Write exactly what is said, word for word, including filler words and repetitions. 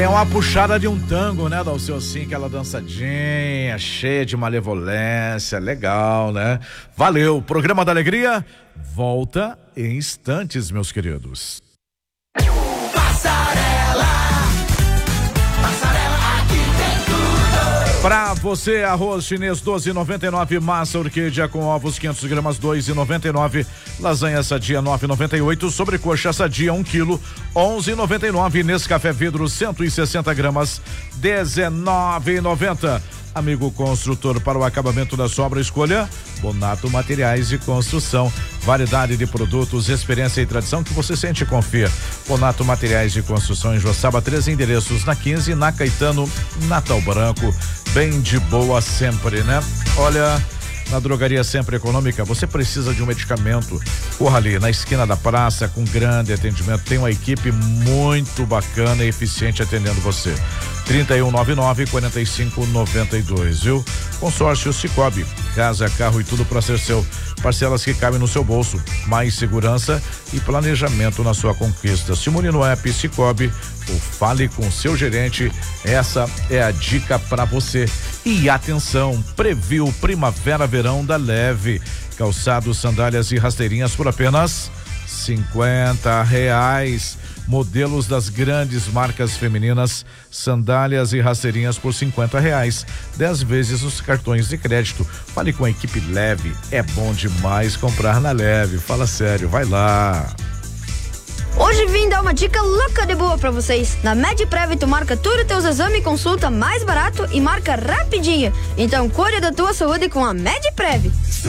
É uma puxada de um tango, né, Dalceu, assim, aquela dançadinha, cheia de malevolência, legal, né? Valeu, programa da alegria volta em instantes, meus queridos. Passarela, Passarela, aqui tem tudo. Pra você, arroz chinês doze e noventa e nove, massa orquídea com ovos quinhentos gramas dois e noventa e nove, lasanha sadia nove e noventa e oito, sobrecoxa sadia um quilo onze e noventa e nove, Nescafé vidro cento e sessenta gramas dezenove e noventa. Amigo construtor, para o acabamento da sua obra, escolha Bonato Materiais de Construção. Variedade de produtos, experiência e tradição que você sente e confia. Bonato Materiais de Construção em Joçaba, três endereços, na quinze, na Caetano, Natal Branco. Bem de boa sempre, né? Olha, na Drogaria Sempre Econômica, você precisa de um medicamento, corra ali na esquina da praça, com grande atendimento, tem uma equipe muito bacana e eficiente atendendo você. trinta e um noventa e nove, quarenta e cinco noventa e dois, viu? Consórcio Cicobi, casa, carro e tudo para ser seu. Parcelas que cabem no seu bolso, mais segurança e planejamento na sua conquista. Simone no app Cicobi ou fale com seu gerente, essa é a dica para você. E atenção, Preview Primavera Verão da Leve, calçados, sandálias e rasteirinhas por apenas cinquenta reais. Modelos das grandes marcas femininas, sandálias e rasteirinhas por cinquenta reais. Dez vezes os cartões de crédito. Fale com a equipe Leve. É bom demais comprar na Leve. Fala sério, vai lá. Hoje vim dar uma dica louca de boa pra vocês. Na Medprev tu marca tudo teus exames e consulta mais barato e marca rapidinho. Então cuide da tua saúde com a Medprev.